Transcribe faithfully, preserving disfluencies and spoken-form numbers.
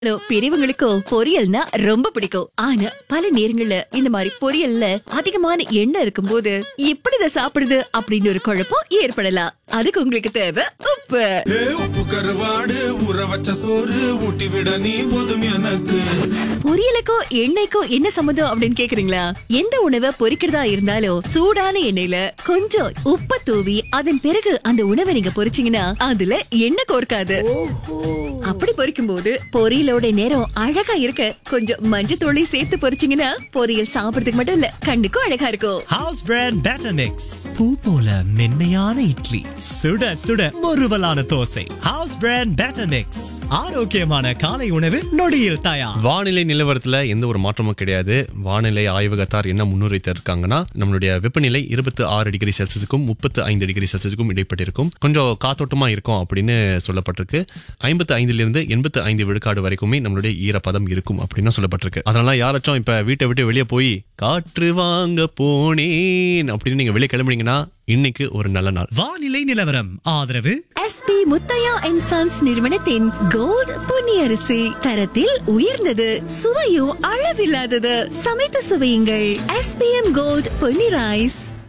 Hello, பெரியவங்களுக்கோ பொரியல்னா ரொம்ப பிடிக்கும். ஆனா பல நேரங்கள்ல இந்த மாதிரி பொரியல்ல அதிகமான எண்ணெய் இருக்கும்போது எப்படி இதை சாப்பிடுது அப்படின்னு ஒரு குழப்பம் ஏற்படலாம். அதுக்கு உங்களுக்கு தேவை உப்பு. உப்பு கருவாடு ஊற வச்ச சோறு ஊட்டி விட நீ போதும் எனக்கு. பொரியலுக்கோ எண்ணெய்க்கோ என்ன சம்மந்தம் அப்படின்னு கேக்குறீங்களா? எந்த உணவை பொரிக்கிறதா இருந்தாலும் சூடான எண்ணெயில கொஞ்சம் உப்ப தூவி அதன் பிறகு அந்த உணவை நீங்க பொரிச்சீங்கன்னா அதுல எண்ணெய் கோர்க்காது. அப்படி பொரிக்கும் போது பொரியலோட நேரம் அழகா இருக்க கொஞ்சம் மஞ்சத்தூளை சேர்த்து பொரிச்சீங்கன்னா பொரியல் சாப்பிடுறதுக்கு மட்டும் இல்ல, கண்ணுக்கும் அழகா இருக்கும். House brand batter mix. பூ போல மென்மையான இட்லி, சுட சுட முறுவலான dosa. House brand batter mix. ஆரோக்கியமான காலை உணவு நொடியில் தயார். வானிலை நிலவரத்துல எந்த ஒரு மாற்றமும் கிடையாது. வானிலை ஆய்வகத்தார் என்ன முன்னுரைத்து இருக்காங்கன்னா, நம்மளுடைய வெப்பநிலை இருபத்தி ஆறு டிகிரி செல்சியஸுக்கும் முப்பத்தி ஐந்து டிகிரி செல்சியஸுக்கும் இடைப்பட்டிருக்கும். கொஞ்சம் காத்தோட்டமா இருக்கும் அப்படின்னு சொல்லப்பட்டிருக்கு. ஐம்பத்தி ஐந்துல இருந்து எண்பத்தி ஐந்து விழுக்காடு வரைக்குமே நம்மளுடைய ஈரப்பதம் இருக்கும் அப்படின்னு சொல்லப்பட்டிருக்கு. அதனால யாராச்சும் இப்ப வீட்டை விட்டு வெளியே போய் காற்று வாங்க போனேன் அப்படின்னு நீங்க வெளியே கிளம்புனீங்கன்னா இன்னைக்கு ஒரு நல்ல நாள். வானிலை நிலவரம் ஆதரவு எஸ்பி முத்தையா அண்ட் சன்ஸ் நிறுவனத்தின் கோல்ட் பொன்னி அரிசி. தரத்தில் உயர்ந்தது, சுவையும் அளவில்லாதது. சமைத்து சுவையுங்கள். SPM gold Ponni rice.